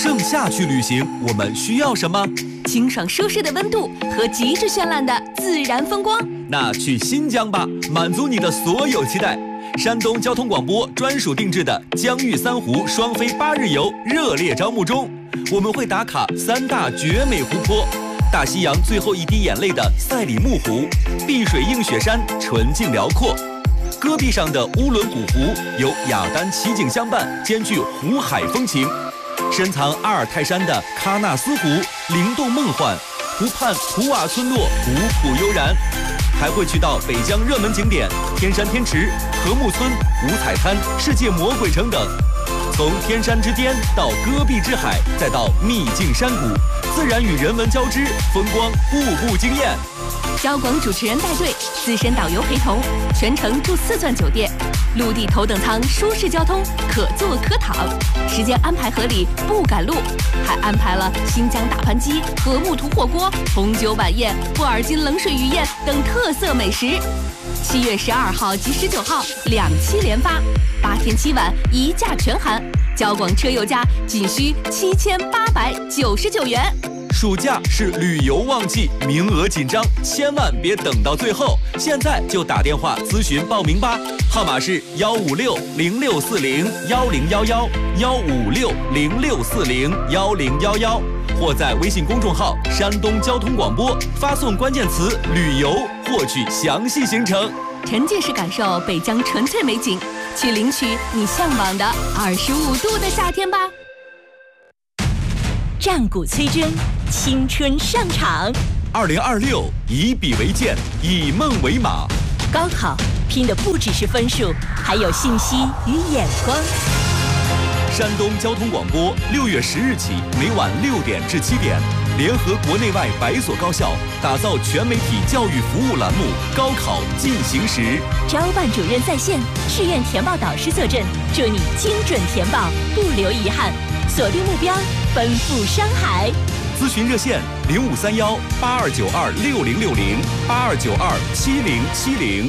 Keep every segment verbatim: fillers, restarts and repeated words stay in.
盛夏去旅行，我们需要什么？ 清爽舒适的温度和极致绚烂的自然风光。 那去新疆吧，满足你的所有期待。山东交通广播专属定制的疆域三湖双飞八日游热烈招募中，我们会打卡三大绝美湖泊：大西洋最后一滴眼泪的赛里木湖，碧水映雪山纯净辽阔，戈壁上的乌伦古湖有雅丹奇景相伴，兼具湖海风情；深藏阿尔泰山的喀纳斯湖灵动梦幻，湖畔图瓦村落古朴悠然。还会去到北疆热门景点天山天池、禾木村、五彩滩、世界魔鬼城等。从天山之巅到戈壁之海，再到秘境山谷，自然与人文交织，风光步步惊艳。 交广主持人带队，资深导游陪同，全程住四钻酒店，陆地头等舱舒适交通，可坐可躺，时间安排合理，不赶路。还安排了新疆大盘鸡、禾木土火锅、红酒晚宴、布尔津冷水鱼宴等特色美食。七月十二号及十九号两期连发，八天七晚一价全含，交广车友价仅需七千八百九十九元。 暑假是旅游旺季，名额紧张，千万别等到最后，现在就打电话咨询报名吧，号码是幺五六零六四零幺零幺幺幺五六零六四零幺零幺幺，或在微信公众号山东交通广播发送关键词旅游，获取详细行程。 沉浸式感受北疆纯粹美景，去领取你向往的二十五度的夏天吧。 战鼓催真，青春上场。 二零二六，以笔为鉴，以梦为马。 高考拼的不只是分数，还有信息与眼光。 山东交通广播六月十日起，每晚六点至七点，联合国内外百所高校，打造全媒体教育服务栏目《高考进行时》。 招办主任在线，志愿填报导师坐镇，祝你精准填报，不留遗憾。锁定目标，奔赴山海。 咨询热线零五三幺八二九二六零六零八二九二七零七零。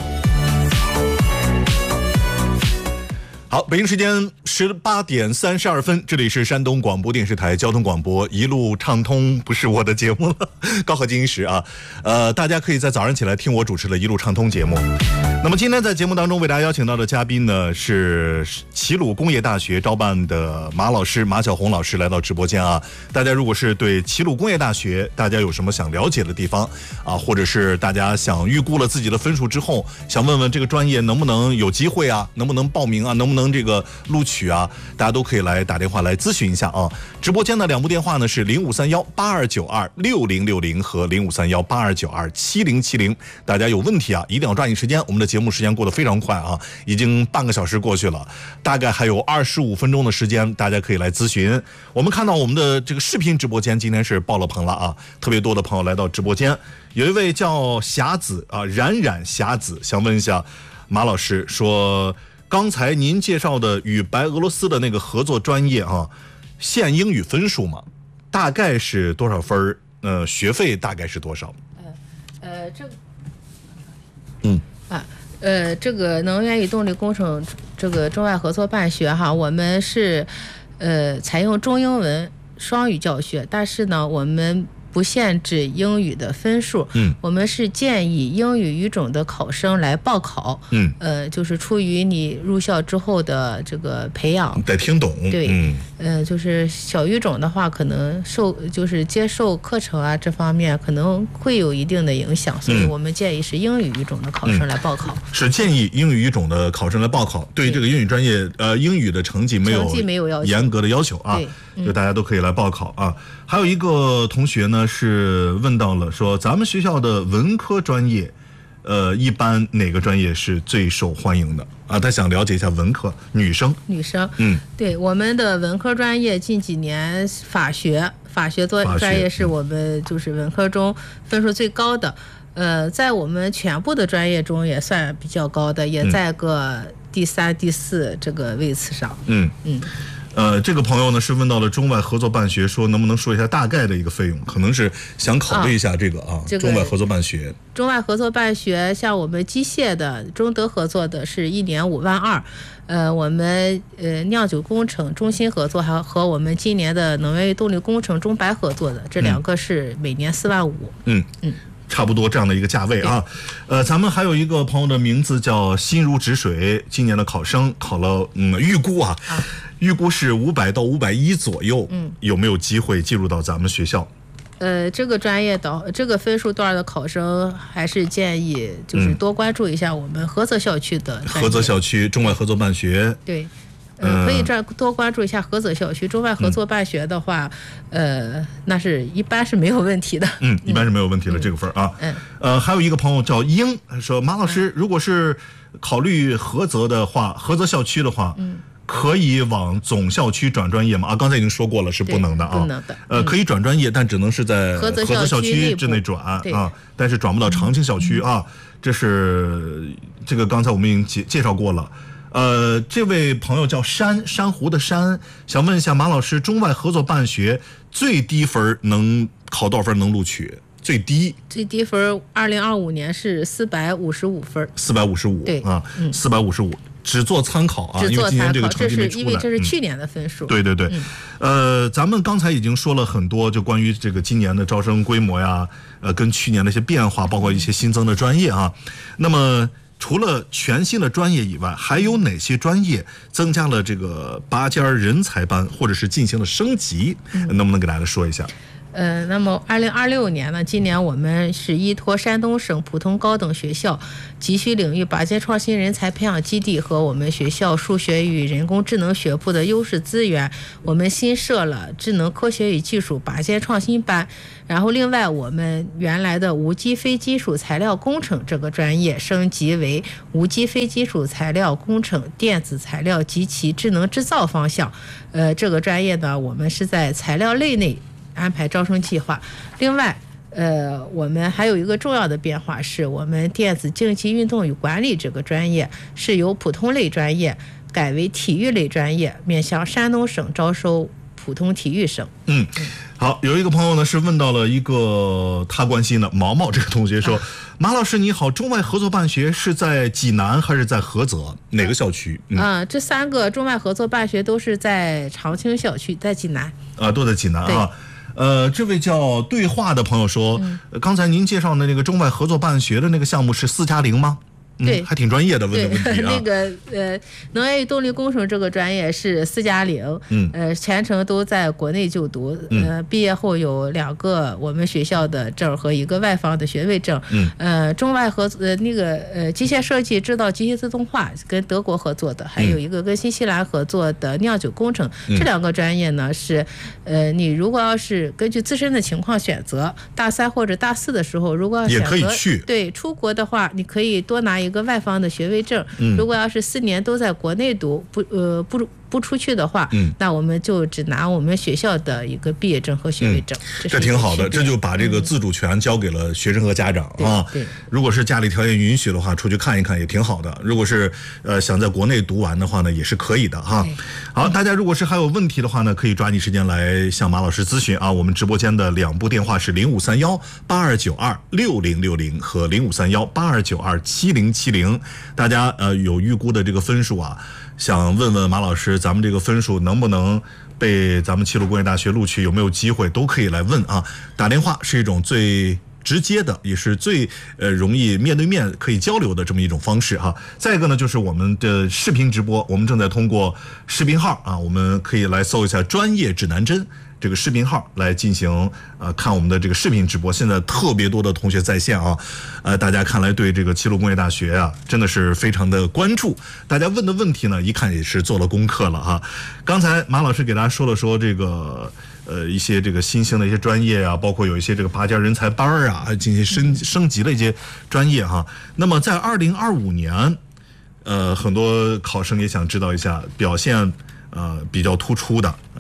好，北京时间十八点三十二分，这里是山东广播电视台交通广播一路畅通，不是我的节目了，高考进行时啊，呃，大家可以在早上起来听我主持的一路畅通节目。那么今天在节目当中为大家邀请到的嘉宾呢，是齐鲁工业大学招办的马老师马晓红老师来到直播间啊。大家如果是对齐鲁工业大学大家有什么想了解的地方啊，或者是大家想预估了自己的分数之后，想问问这个专业能不能有机会啊，能不能报名啊，能不能这个录取啊，大家都可以来打电话来咨询一下啊。直播间的两部电话呢是零五三幺八二九二六零六零和零五三幺八二九二七零七零。大家有问题啊，一定要抓紧时间，我们的节目时间过得非常快啊，已经半个小时过去了，大概还有二十五分钟的时间，大家可以来咨询。我们看到我们的这个视频直播间今天是爆了棚了啊，特别多的朋友来到直播间。有一位叫霞子啊，冉冉霞子，想问一下马老师，说刚才您介绍的与白俄罗斯的那个合作专业啊，限英语分数嘛，大概是多少分？呃，学费大概是多少？ 呃呃，这个， 嗯啊呃，这个能源与动力工程这个中外合作办学哈，我们是呃采用中英文双语教学，但是呢，我们不限制英语的分数， 嗯，我们是建议英语语种的考生来报考， 嗯， 呃，就是出于你入校之后的这个培养， 得听懂， 对， 嗯， 呃，就是小语种的话，可能受就是接受课程啊这方面可能会有一定的影响，所以我们建议是英语语种的考生来报考， 嗯、是建议英语语种的考生来报考，对于这个英语专业，呃，英语的成绩没有成绩没有要求严格的要求啊， 嗯、 就大家都可以来报考啊。还有一个同学呢是问到了说，咱们学校的文科专业，呃，一般哪个专业是最受欢迎的啊？他想了解一下文科女生。 女生， 嗯， 对，我们的文科专业近几年法学，法学专专业是我们就是文科中分数最高的，呃，在我们全部的专业中也算比较高的，也在个第三、第四这个位次上。 嗯嗯。 呃，这个朋友呢是问到了中外合作办学，说能不能说一下大概的一个费用？可能是想考虑一下这个啊， 这个中外合作办学。 中外合作办学，像我们机械的、中德合作的是一年五万二，呃，我们呃酿酒工程中心合作，还和我们今年的能源与动力工程中白合作的这两个是每年四万五。 嗯嗯。差不多这样的一个价位啊，呃，咱们还有一个朋友的名字叫心如止水，今年的考生考了，嗯，预估啊，啊预估是五百到五百一左右，嗯，有没有机会进入到咱们学校？ 呃，这个专业的这个分数段的考生，还是建议就是多关注一下我们菏泽校区的菏泽校区中外合作办学。 对。呃，可以这儿多关注一下菏泽校区中外合作办学的话，嗯、呃，那是一般是没有问题的。 嗯，一般是没有问题的、嗯、这个分啊。嗯。呃，还有一个朋友叫英说，马老师，如果是考虑菏泽的话，菏泽校区的话，嗯，可以往总校区转专业吗？啊，刚才已经说过了，是不能的啊。 不能的。 呃，可以转专业，但只能是在菏泽校区之内转啊，但是转不到长青校区啊。这是这个刚才我们已经介介绍过了。呃，这位朋友叫珊，珊瑚的珊，想问一下马老师，中外合作办学最低分能考多少分能录取？最低最低分，二零二五年是四百五十五分。 四百五十五，对啊，四百五十五，只做参考啊， 只做参考， 这是因为这是去年的分数。 嗯、对对对，嗯、呃，咱们刚才已经说了很多，就关于这个今年的招生规模呀，呃，跟去年的一些变化，包括一些新增的专业啊，那么。除了全新的专业以外，还有哪些专业增加了这个拔尖人才班，或者是进行了升级？嗯、能不能给大家说一下？ 呃，那么二零二六年呢，今年我们是依托山东省普通高等学校急需领域拔尖创新人才培养基地和我们学校数学与人工智能学部的优势资源，我们新设了智能科学与技术拔尖创新班。然后另外我们原来的无机非金属材料工程这个专业升级为无机非金属材料工程电子材料及其智能制造方向。呃，这个专业呢，我们是在材料类内安排招生计划。另外呃，我们还有一个重要的变化，是我们电子竞技运动与管理这个专业是由普通类专业改为体育类专业，面向山东省招收普通体育生。 嗯，好，有一个朋友呢是问到了一个他关心的毛毛这个同学说、啊、马老师你好，中外合作办学是在济南还是在菏泽哪个校区？ 嗯、啊，这三个中外合作办学都是在长青校区，在济南啊，都在济南啊。呃，这位叫对话的朋友说、嗯呃、刚才您介绍的那个中外合作办学的那个项目是四加零吗？对、嗯，还挺专业的问的问题啊。 那个呃，能源与动力工程这个专业是四加零，嗯，呃，全程都在国内就读，嗯、呃，毕业后有两个我们学校的证和一个外方的学位证，嗯，呃，中外合呃那个呃机械设计、制造、机械自动化跟德国合作的，还有一个跟新西兰合作的酿酒工程，嗯、这两个专业呢是，呃，你如果要是根据自身的情况选择，大三或者大四的时候，如果要选择也可以去， 对，出国的话，你可以多拿一个外方的学位证，嗯、如果要是四年都在国内读，不呃不不出去的话，嗯，那我们就只拿我们学校的一个毕业证和学位证， 嗯、这挺好的，这就把这个自主权交给了学生和家长、嗯、啊。对，如果是家里条件允许的话，出去看一看也挺好的。如果是呃想在国内读完的话呢，也是可以的哈。好，大家如果是还有问题的话呢，可以抓紧时间来向马老师咨询啊。我们直播间的两部电话是零五三幺八二九二六零六零和零五三幺八二九二七零七零。大家呃有预估的这个分数啊，想问问马老师，咱们这个分数能不能被咱们齐鲁工业大学录取，有没有机会，都可以来问啊。打电话是一种最直接的，也是最呃容易面对面可以交流的这么一种方式哈。再一个呢，就是我们的视频直播，我们正在通过视频号啊，我们可以来搜一下专业指南针这个视频号来进行呃看我们的这个视频直播。现在特别多的同学在线啊，呃大家看来对这个齐鲁工业大学啊真的是非常的关注，大家问的问题呢一看也是做了功课了哈。刚才马老师给大家说了说这个呃一些这个新兴的一些专业啊，包括有一些这个拔尖人才班啊，进行升升级的一些专业哈。那么在二零二五年，呃很多考生也想知道一下表现呃比较突出的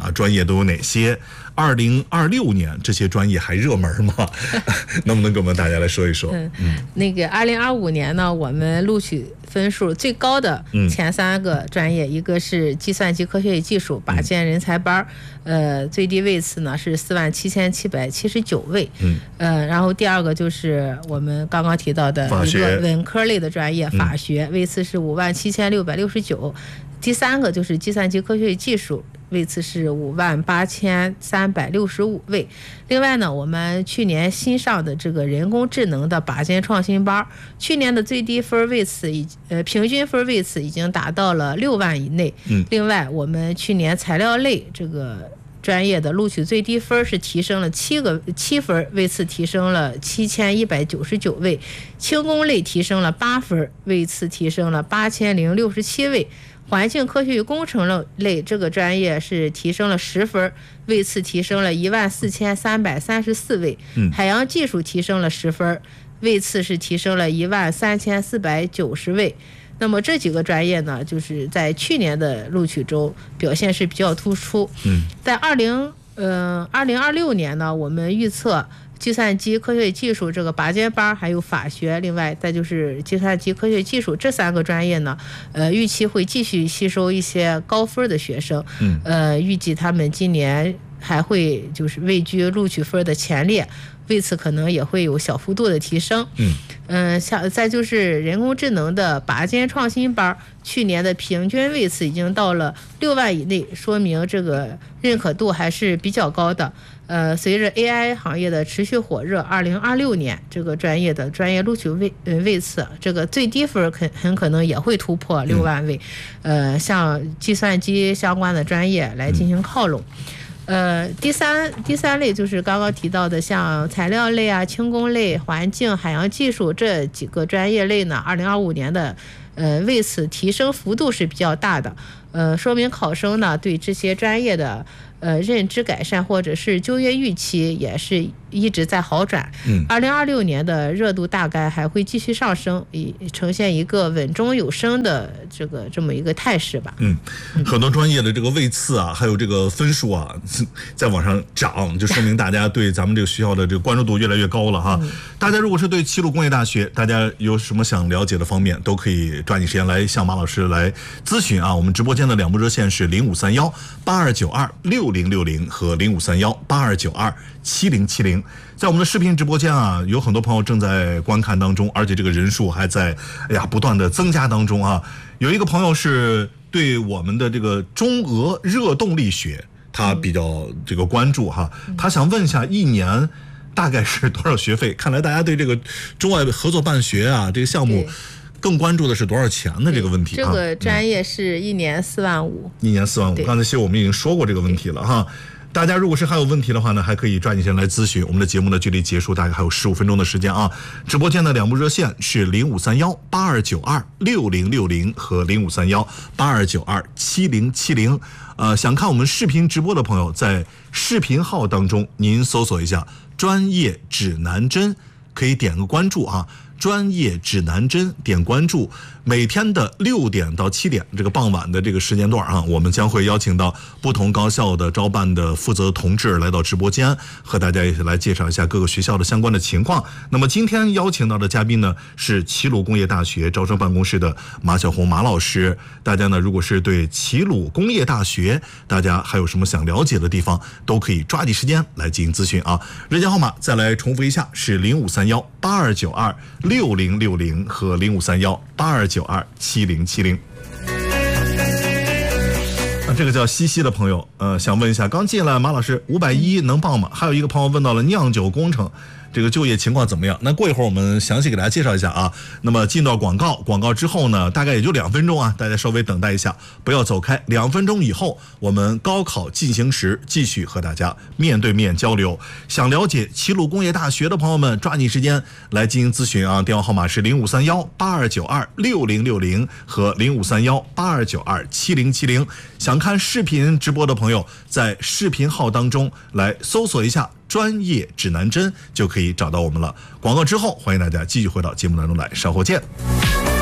啊，专业都有哪些？二零二六年这些专业还热门吗？能不能给我们大家来说一说？ 嗯，嗯那个二零二五年呢，我们录取分数最高的前三个专业，嗯、一个是计算机科学与技术拔尖人才班，嗯、呃，最低位次呢是四万七千七百七十九位，嗯，呃，然后第二个就是我们刚刚提到的一个文科类的专业法学，嗯、位次是五万七千六百六十九，第三个就是计算机科学与技术。位次是五万八千三百六十五位。另外呢，我们去年新上的这个人工智能的拔尖创新班，去年的最低分位次已呃平均分位次已经达到了六万以内。嗯。另外，我们去年材料类这个专业的录取最低分是提升了七个七分，位次提升了七千一百九十九位；轻工类提升了八分，位次提升了八千零六十七位。环境科学与工程类这个专业是提升了十分，位次提升了一万四千三百三十四位。嗯，海洋技术提升了十分，位次是提升了一万三千四百九十位。那么这几个专业呢，就是在去年的录取中表现是比较突出。嗯，在二零呃二零二六年呢，我们预测计算机科学技术这个拔尖班，还有法学，另外再就是计算机科学技术这三个专业呢，呃，预期会继续吸收一些高分的学生。嗯，呃，预计他们今年还会就是位居录取分的前列，位次可能也会有小幅度的提升。嗯，嗯、呃，下再就是人工智能的拔尖创新班，去年的平均位次已经到了六万以内，说明这个认可度还是比较高的。呃，随着 A I 行业的持续火热，二零二六年这个专业的专业录取位呃位次，这个最低分很很可能也会突破六万位。呃，向计算机相关的专业来进行靠拢。呃，第三第三类就是刚刚提到的，像材料类啊、轻工类、环境、海洋技术这几个专业类呢，二零二五年的呃位次提升幅度是比较大的。呃，说明考生呢对这些专业的呃认知改善或者是就业预期也是一直在好转。嗯，二零二六年的热度大概还会继续上升，以呈现一个稳中有升的这个这么一个态势吧。 嗯，很多专业的这个位次啊，还有这个分数啊，在往上涨，就说明大家对咱们这个学校的这个关注度越来越高了哈。嗯、大家如果是对齐鲁工业大学，大家有什么想了解的方面，都可以抓紧时间来向马老师来咨询啊。我们直播间的两部热线是零五三幺八二九二六零六零和零五三幺八二九二七零七零。在我们的视频直播间啊，有很多朋友正在观看当中，而且这个人数还在哎呀不断的增加当中啊。有一个朋友是对我们的这个中俄热动力学他比较这个关注哈，他想问一下一年大概是多少学费？看来大家对这个中外合作办学啊这个项目更关注的是多少钱的这个问题啊。 这个专业是一年四万五， 一年四万五。刚才其实我们已经说过这个问题了哈。大家如果是还有问题的话呢，还可以抓紧时间来咨询。我们的节目呢，距离结束大概还有十五分钟的时间啊。直播间的两部热线是零五三幺八二九二六零六零和零五三幺八二九二七零七零。呃，想看我们视频直播的朋友，在视频号当中您搜索一下“专业指南针”，可以点个关注啊。专业指南针，点关注。每天的六点到七点这个傍晚的这个时间段啊，我们将会邀请到不同高校的招办的负责同志来到直播间，和大家一起来介绍一下各个学校的相关的情况。那么今天邀请到的嘉宾呢，是齐鲁工业大学招生办公室的马小红马老师。大家呢，如果是对齐鲁工业大学大家还有什么想了解的地方，都可以抓紧时间来进行咨询啊。热线号码再来重复一下，是零五三幺八二九二六零六零和零五三幺八二九二七零七零。这个叫西西的朋友，呃，想问一下，刚进来马老师五百一能报吗？还有一个朋友问到了酿酒工程。这个就业情况怎么样？那过一会儿我们详细给大家介绍一下啊。那么进到广告，广告之后呢，大概也就两分钟啊，大家稍微等待一下，不要走开。两分钟以后，我们高考进行时继续和大家面对面交流。想了解齐鲁工业大学的朋友们，抓紧时间来进行咨询啊。电话号码是零五三幺八二九二六零六零和零五三幺八二九二七零七零。想看视频直播的朋友，在视频号当中来搜索一下专业指南针，就可以找到我们了。广告之后，欢迎大家继续回到节目当中来，稍后见。